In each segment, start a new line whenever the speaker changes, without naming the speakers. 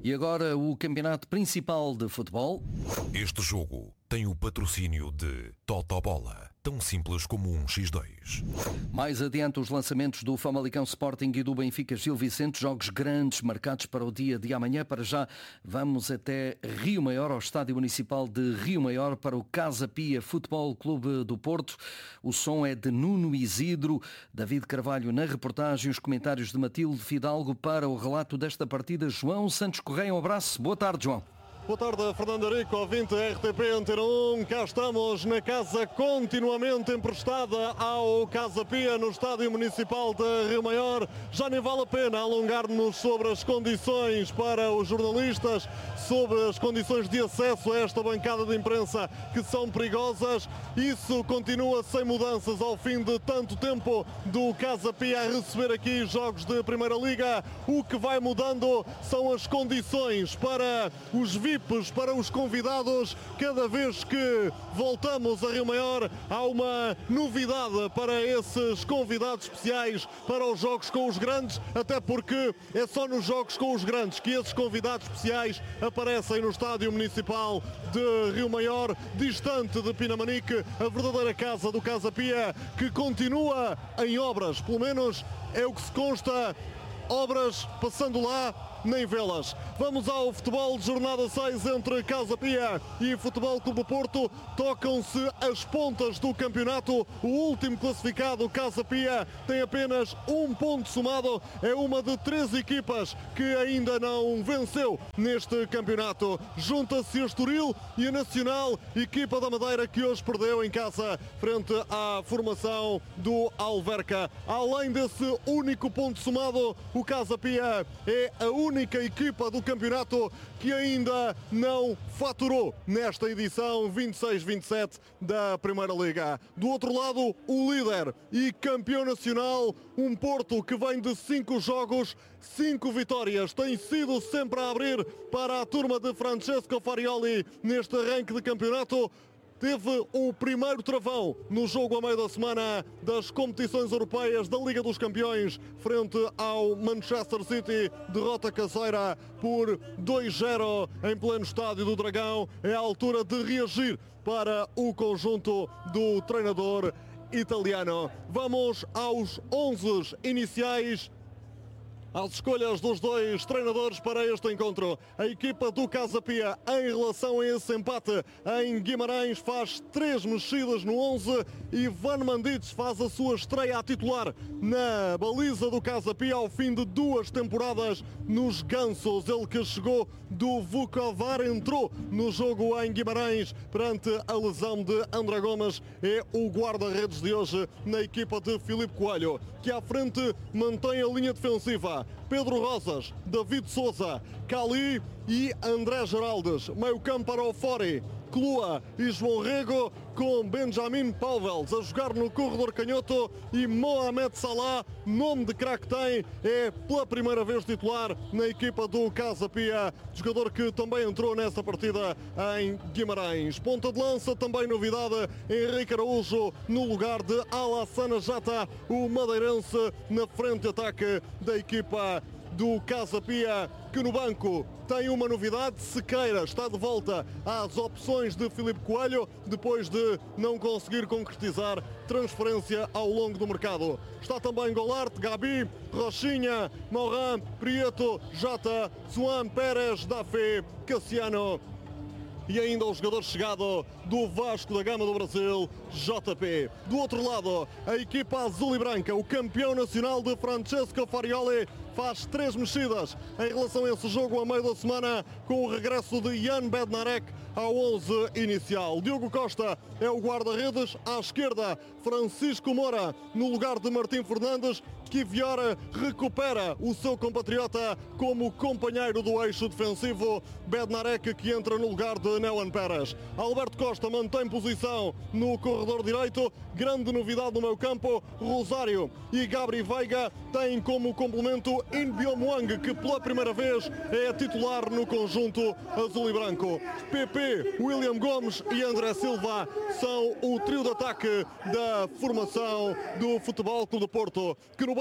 E agora o campeonato principal de futebol.
Este jogo tem o patrocínio de Totobola, tão simples como um X2.
Mais adiante os lançamentos do Famalicão Sporting e do Benfica Gil Vicente, jogos grandes marcados para o dia de amanhã. Para já vamos até Rio Maior, ao Estádio Municipal de Rio Maior, para o Casa Pia Futebol Clube do Porto. O som é de Nuno Isidro, David Carvalho na reportagem, os comentários de Matilde Fidalgo para o relato desta partida. João Santos Correia, um abraço. Boa tarde, João.
Boa tarde, Fernando Arico, ouvinte RTP Antena 1. Cá estamos na casa continuamente emprestada ao Casa Pia, no Estádio Municipal de Rio Maior. Já nem vale a pena alongar-nos sobre as condições para os jornalistas, sobre as condições de acesso a esta bancada de imprensa, que são perigosas. Isso continua sem mudanças ao fim de tanto tempo do Casa Pia a receber aqui jogos de Primeira Liga. O que vai mudando são as condições para os VIPs, para os convidados. Cada vez que voltamos a Rio Maior há uma novidade para esses convidados especiais para os jogos com os grandes, até porque é só nos jogos com os grandes que esses convidados especiais aparecem no Estádio Municipal de Rio Maior, distante de Pinamanique, a verdadeira casa do Casa Pia, que continua em obras, pelo menos é o que se consta. Obras passando lá, nem velas. Vamos ao futebol de jornada 6 entre Casa Pia e Futebol Clube do Porto. Tocam-se as pontas do campeonato. O último classificado, Casa Pia, tem apenas um ponto somado. É uma de 3 equipas que ainda não venceu neste campeonato. Junta-se a Estoril e a Nacional, equipa da Madeira, que hoje perdeu em casa frente à formação do Alverca. Além desse único ponto somado, o Casa Pia é a única equipa do campeonato que ainda não faturou nesta edição 26-27 da Primeira Liga. Do outro lado, o líder e campeão nacional, um Porto que vem de 5 jogos, 5 vitórias. Tem sido sempre a abrir para a turma de Francesco Farioli neste arranque de campeonato. Teve o primeiro travão no jogo a meio da semana das competições europeias da Liga dos Campeões frente ao Manchester City. Derrota caseira por 2-0 em pleno Estádio do Dragão. É a altura de reagir para o conjunto do treinador italiano. Vamos aos 11 iniciais, às escolhas dos 2 treinadores para este encontro. A equipa do Casa Pia, em relação a esse empate em Guimarães, faz 3 mexidas no 11. Ivan Mandic faz a sua estreia a titular na baliza do Casa Pia ao fim de 2 temporadas nos Gansos. Ele que chegou do Vukovar, entrou no jogo em Guimarães perante a lesão de André Gomes. É o guarda-redes de hoje na equipa de Filipe Coelho, que à frente mantém a linha defensiva. Pedro Rosas, David Sousa, Cali e André Geraldes. Meio campo para o Fori, Clua e João Rego, com Benjamin Pauwels a jogar no corredor canhoto e Mohamed Salah, nome de craque tem, é pela primeira vez titular na equipa do Casa Pia, jogador que também entrou nessa partida em Guimarães. Ponta de lança, também novidade, Henrique Araújo no lugar de Alassana Jata, o madeirense na frente de ataque da equipa do Casa Pia, que no banco tem uma novidade. Sequeira está de volta às opções de Filipe Coelho, depois de não conseguir concretizar transferência ao longo do mercado. Está também Golart, Gabi, Rochinha, Morin, Prieto, Jata, Zuan, Pérez, Dafé, Cassiano e ainda o jogador chegado do Vasco da Gama do Brasil, JP. Do outro lado, a equipa azul e branca, o campeão nacional de Francesco Farioli, faz 3 mexidas em relação a esse jogo a meio da semana, com o regresso de Jan Bednarek ao 11 inicial. Diogo Costa é o guarda-redes, à esquerda Francisco Moura no lugar de Martim Fernandes. Kiviora recupera o seu compatriota como companheiro do eixo defensivo, Bednarek, que entra no lugar de Neuen Pérez. Alberto Costa mantém posição no corredor direito. Grande novidade no meio campo, Rosário e Gabri Veiga têm como complemento Inbiomwang, que pela primeira vez é titular no conjunto azul e branco. PP, William Gomes e André Silva são o trio de ataque da formação do Futebol Clube do Porto, que no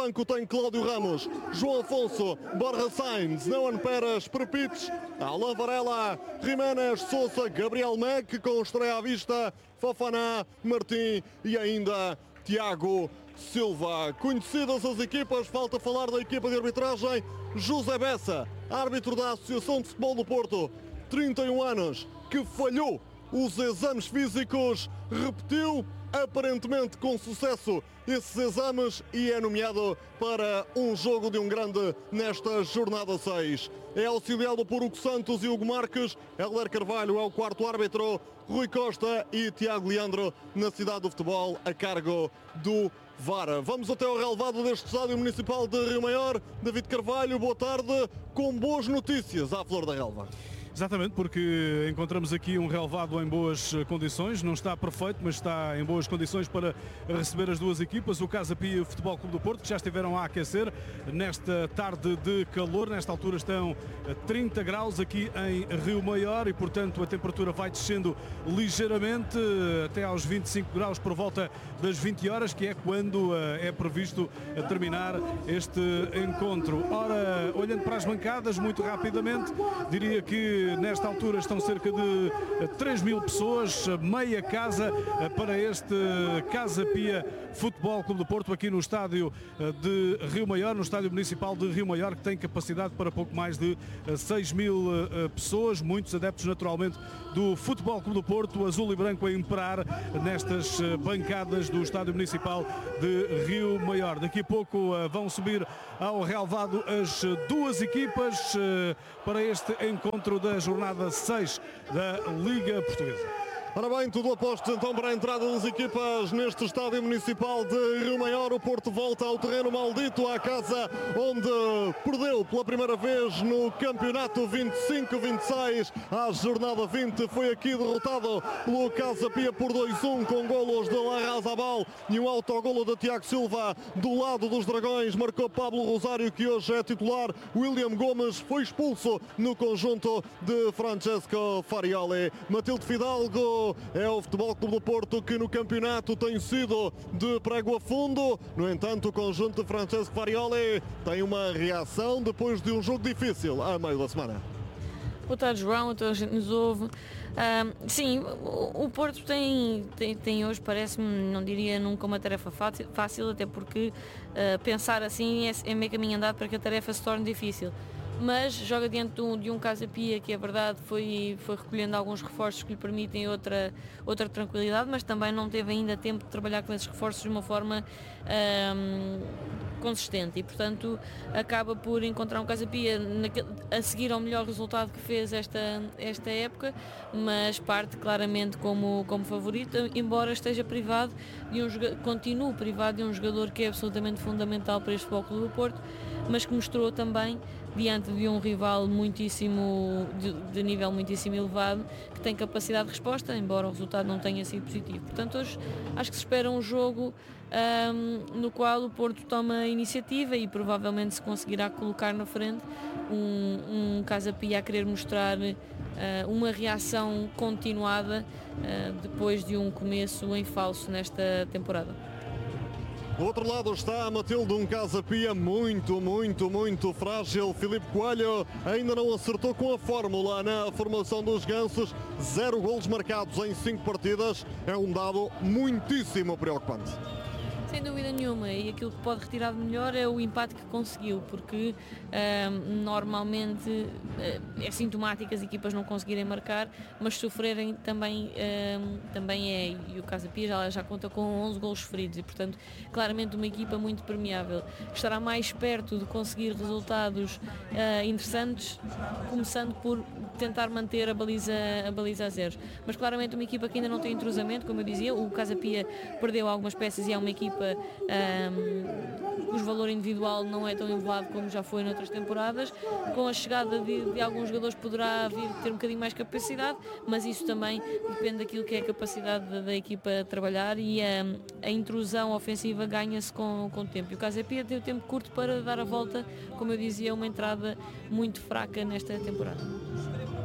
banco tem Cláudio Ramos, João Afonso, Borja Sainz, Neuan Pérez, Prepites, Alain Varela, Jiménez, Sousa, Gabriel Mac, com estreia à vista, Fofana, Martim e ainda Tiago Silva. Conhecidas as equipas, falta falar da equipa de arbitragem. José Bessa, árbitro da Associação de Futebol do Porto, 31 anos, que falhou os exames físicos, repetiu aparentemente com sucesso esses exames e é nomeado para um jogo de um grande nesta jornada 6. É auxiliado por Hugo Santos e Hugo Marques, Helder Carvalho é o quarto árbitro, Rui Costa e Tiago Leandro na cidade do futebol a cargo do VAR. Vamos até ao relevado deste estádio municipal de Rio Maior. David Carvalho, boa tarde, com boas notícias à flor da relva.
Exatamente, porque encontramos aqui um relevado em boas condições, não está perfeito, mas está em boas condições para receber as duas equipas, o Casa Pia e o Futebol Clube do Porto, que já estiveram a aquecer nesta tarde de calor. Nesta altura estão a 30 graus aqui em Rio Maior e, portanto, a temperatura vai descendo ligeiramente até aos 25 graus por volta das 20 horas, que é quando é previsto terminar este encontro. Ora, olhando para as bancadas, muito rapidamente, diria que nesta altura estão cerca de 3.000 pessoas, meia casa para este Casa Pia Futebol Clube do Porto, aqui no estádio de Rio Maior, no estádio municipal de Rio Maior, que tem capacidade para pouco mais de 6.000 pessoas, muitos adeptos naturalmente do Futebol Clube do Porto, azul e branco a imperar nestas bancadas do estádio municipal de Rio Maior. Daqui a pouco vão subir ao relvado as duas equipas para este encontro da jornada 6 da Liga Portuguesa.
Ora bem, tudo apostos então para a entrada das equipas neste estádio municipal de Rio Maior. O Porto volta ao terreno maldito, à casa onde perdeu pela primeira vez no campeonato 25-26. À jornada 20 foi aqui derrotado pelo Casa Pia por 2-1 com golos de Larrazabal e um autogolo de Tiago Silva. Do lado dos Dragões marcou Pablo Rosário, que hoje é titular. William Gomes foi expulso no conjunto de Francesco Farioli. Matilde Fidalgo é o Futebol Clube do Porto que no campeonato tem sido de prego a fundo. No entanto, o conjunto de Francesco Farioli tem uma reação depois de um jogo difícil a meio da semana.
Boa tarde, João, a toda a gente nos ouve. Sim, o Porto tem hoje, parece-me, não diria nunca uma tarefa fácil, até porque pensar assim é meio caminho andado para que a tarefa se torne difícil. Mas joga diante de um Casa Pia que, é verdade, foi recolhendo alguns reforços que lhe permitem outra tranquilidade, mas também não teve ainda tempo de trabalhar com esses reforços de uma forma consistente e, portanto, acaba por encontrar um Casa Pia a seguir ao melhor resultado que fez esta época, mas parte claramente como favorito, embora esteja privado continue privado de um jogador que é absolutamente fundamental para este Futebol Clube do Porto, mas que mostrou também diante de um rival muitíssimo de nível muitíssimo elevado, que tem capacidade de resposta, embora o resultado não tenha sido positivo. Portanto, hoje acho que se espera um jogo no qual o Porto toma a iniciativa e provavelmente se conseguirá colocar na frente um Casa Pia a querer mostrar uma reação continuada depois de um começo em falso nesta temporada.
Do outro lado está a Matilde, um Casa Pia muito frágil. Filipe Coelho ainda não acertou com a fórmula na formação dos Gansos. 0 golos marcados em 5 partidas. É um dado muitíssimo preocupante.
Sem dúvida nenhuma, e aquilo que pode retirar de melhor é o empate que conseguiu, porque normalmente é sintomático as equipas não conseguirem marcar, mas sofrerem também é, e o Casa Pia já conta com 11 golos sofridos e, portanto, claramente uma equipa muito permeável. Estará mais perto de conseguir resultados interessantes, começando por tentar manter a baliza a zeros. Mas claramente uma equipa que ainda não tem entrosamento, como eu dizia, o Casa Pia perdeu algumas peças e é uma equipa cujo valor individual não é tão elevado como já foi noutras temporadas. Com a chegada de alguns jogadores poderá vir ter um bocadinho mais capacidade, mas isso também depende daquilo que é a capacidade da equipa a trabalhar e a intrusão ofensiva ganha-se com o tempo. E o Casa Pia tem o tempo curto para dar a volta, como eu dizia, uma entrada muito fraca nesta temporada.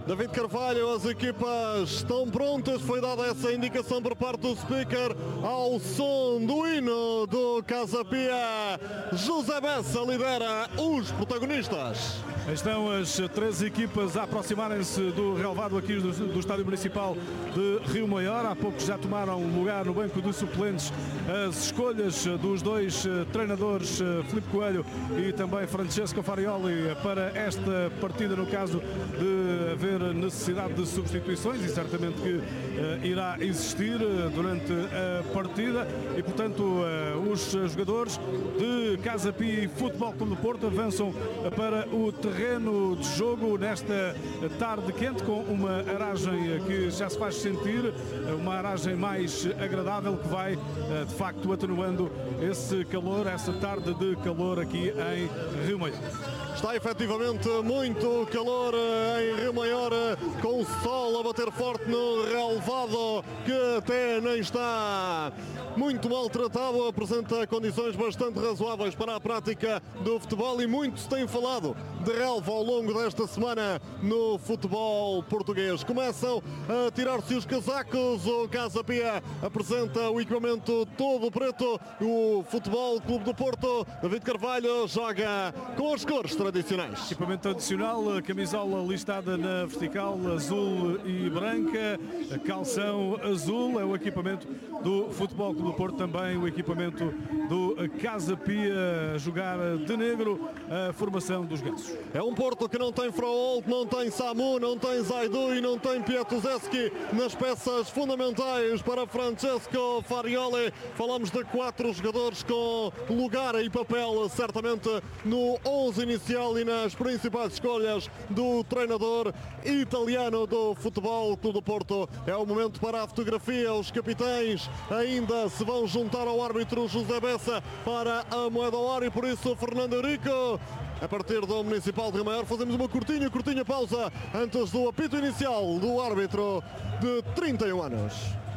David Carvalho, as equipas estão prontas, foi dada essa indicação por parte do speaker ao som do hino do Casa Pia. José Bessa lidera os protagonistas.
Estão as 3 equipas a aproximarem-se do relvado aqui do Estádio Municipal de Rio Maior. Há pouco já tomaram lugar no banco de suplentes as escolhas dos 2 treinadores, Filipe Coelho e também Francesco Farioli, para esta partida, no caso de haver necessidade de substituições, e certamente que irá existir durante a partida, e portanto os jogadores de Casa Pia e Futebol Clube do Porto avançam para o terreno de jogo nesta tarde quente, com uma aragem que já se faz sentir, uma aragem mais agradável que vai de facto atenuando esse calor, essa tarde de calor aqui em Rio Maior.
Está efetivamente muito calor em Rio Maior, com o sol a bater forte no relvado, que até nem está muito maltratado, apresenta condições bastante razoáveis para a prática do futebol, e muito se tem falado de relva ao longo desta semana no futebol português. Começam a tirar-se os casacos, o Casa Pia apresenta o equipamento todo preto, o Futebol Clube do Porto, David Carvalho, joga com as cores tradicionais.
Equipamento tradicional, a camisola listada na vertical, azul e branca, a calção azul, é o equipamento do Futebol Clube do Porto, também o equipamento do Casa Pia, a jogar de negro, a formação dos gansos.
É um Porto que não tem Froholt, não tem Samu, não tem Zaidu e não tem Piatuszewski nas peças fundamentais para Francesco Farioli. Falamos de 4 jogadores com lugar e papel certamente no 11 inicial e nas principais escolhas do treinador italiano do Futebol Clube do Porto. É o momento para a fotografia. Os capitães ainda se vão juntar ao árbitro José Bessa para a moeda ao ar, e por isso Fernando Eurico, a partir do Municipal de Rio Maior. Fazemos uma curtinha pausa antes do apito inicial do árbitro de 31 anos.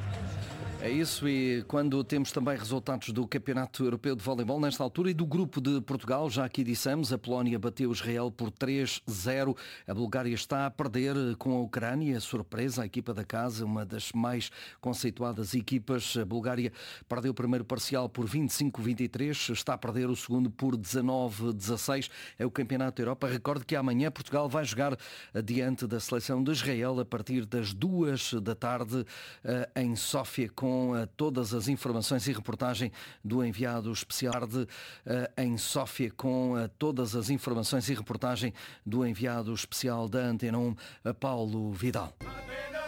É isso, e quando temos também resultados do Campeonato Europeu de Voleibol nesta altura e do Grupo de Portugal, já aqui dissemos, a Polónia bateu Israel por 3-0, a Bulgária está a perder com a Ucrânia, surpresa, a equipa da casa, uma das mais conceituadas equipas. A Bulgária perdeu o primeiro parcial por 25-23, está a perder o segundo por 19-16, é o Campeonato da Europa. Recordo que amanhã Portugal vai jogar diante da seleção de Israel a partir das 2 da tarde em Sófia, com todas as informações e reportagem do enviado especial em Sófia, com todas as informações e reportagem do enviado especial da Antena 1, Paulo Vidal.